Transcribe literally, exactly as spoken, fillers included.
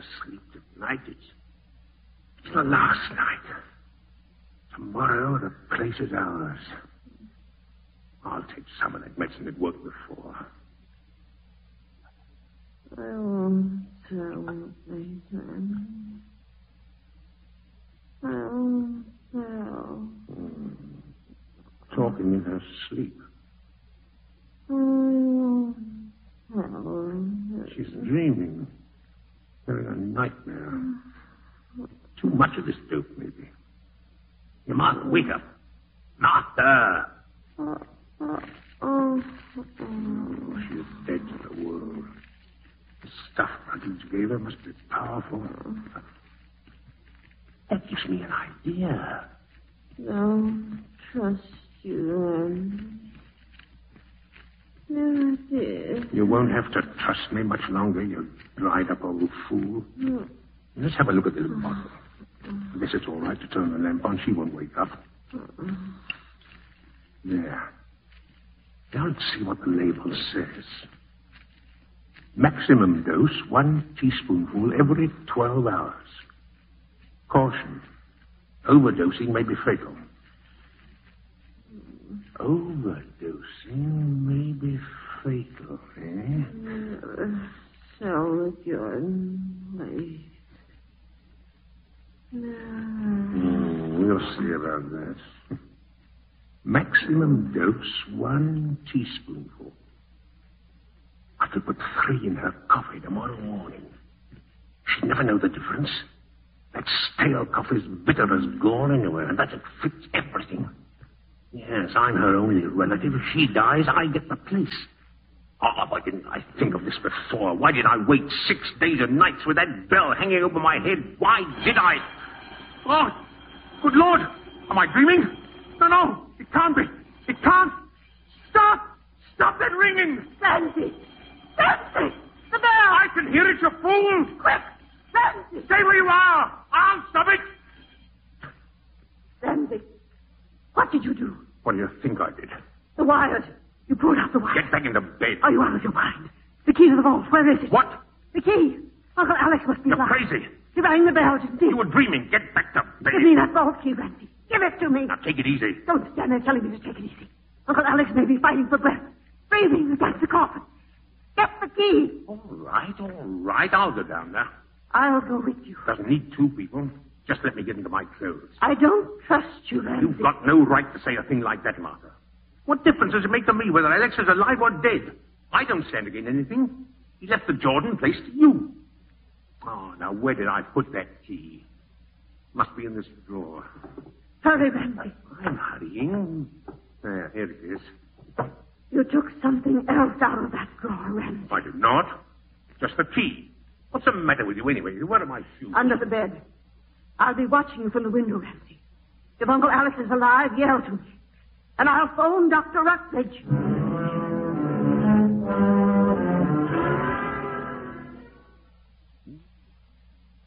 sleep tonight. It's, it's the last night. Tomorrow the place is ours. I'll take some of that medicine that worked before. I won't tell Nathan. I won't tell. Mm. Talking in her sleep. I won't tell. She's dreaming. Having a nightmare. Too much of this dope, maybe. You must wake up. Master! Oh, oh, oh, oh. She's dead to the world. The stuff Ruggles gave her must be powerful. That gives me an idea. Don't trust you, then. Never did. You won't have to trust me much longer, you dried up old fool. Mm. Let's have a look at the little bottle. I guess it's all right to turn the lamp on. She won't wake up. Mm. There. Now let's see what the label says. Maximum dose, one teaspoonful every twelve hours. Caution. Overdosing may be fatal. Overdosing may be fatal, eh? Never sell it, Jordan. Please. Never. Mm, we'll see about that. Maximum dose, one teaspoonful. I could put three in her coffee tomorrow morning. She'd never know the difference. That stale coffee's bitter as gall anyway, and that it fits everything. Yes, I'm her only relative. If she dies, I get the place. Oh, why didn't I think of this before? Why did I wait six days and nights with that bell hanging over my head? Why did I? Oh, good Lord! Am I dreaming? No, no, it can't be. It can't. Stop! Stop that ringing! Nancy! Nancy! The bell! I can hear it, you fool! Quick! Nancy! Stay where you are! I'll stop it! Nancy, what did you do? What do you think I did? The wires. You pulled out the wires. Get back into bed. Are you out of your mind? The key to the vault, where is it? What? The key. Uncle Alex must be You're alive. crazy. He rang the bell, didn't he? You were dreaming. Get back to bed. Give me that vault key, Randy. Give it to me. Now take it easy. Don't stand there telling me to take it easy. Uncle Alex may be fighting for breath, breathing against the coffin. Get the key. All right, all right. I'll go down there. I'll go with you. Doesn't need two people. Just let me get into my clothes. I don't trust you, Randy. You've got no right to say a thing like that, Martha. What difference does it make to me whether Alex is alive or dead? I don't stand to gain anything. He left the Jordan place to you. Oh, now where did I put that key? Must be in this drawer. Hurry, Randy. I'm hurrying. There, here it is. You took something else out of that drawer, Randy. I did not. Just the key. What's the matter with you anyway? Where are my shoes? Under the bed. I'll be watching you from the window, Ramsey. If Uncle Alex is alive, yell to me. And I'll phone Doctor Rutledge.